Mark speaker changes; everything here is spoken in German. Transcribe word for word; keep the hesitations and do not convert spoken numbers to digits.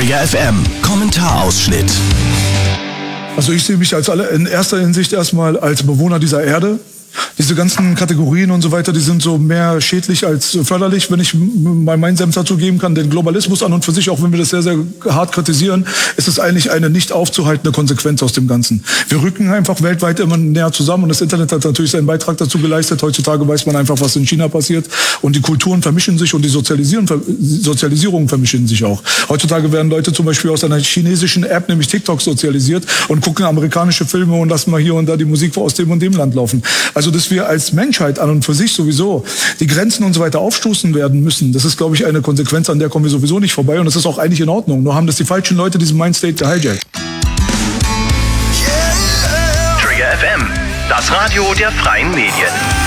Speaker 1: Trigger F M, Kommentarausschnitt.
Speaker 2: Also ich sehe mich als alle in erster Hinsicht erstmal als Bewohner dieser Erde. Diese ganzen Kategorien und so weiter, die sind so mehr schädlich als förderlich, wenn ich mal meinen Senf dazu geben kann. Den Globalismus an und für sich, auch wenn wir das sehr, sehr hart kritisieren, ist es eigentlich eine nicht aufzuhaltende Konsequenz aus dem Ganzen. Wir rücken einfach weltweit immer näher zusammen und das Internet hat natürlich seinen Beitrag dazu geleistet. Heutzutage weiß man einfach, was in China passiert und die Kulturen vermischen sich und die Sozialisieren, Sozialisierungen vermischen sich auch. Heutzutage werden Leute zum Beispiel aus einer chinesischen App, nämlich TikTok, sozialisiert und gucken amerikanische Filme und lassen mal hier und da die Musik aus dem und dem Land laufen. Also dass wir als Menschheit an und für sich sowieso die Grenzen und so weiter aufstoßen werden müssen, das ist, glaube ich, eine Konsequenz, an der kommen wir sowieso nicht vorbei. Und das ist auch eigentlich in Ordnung. Nur haben das die falschen Leute diesen Mindstate gehijackt.
Speaker 1: Trigger F M, das Radio der freien Medien.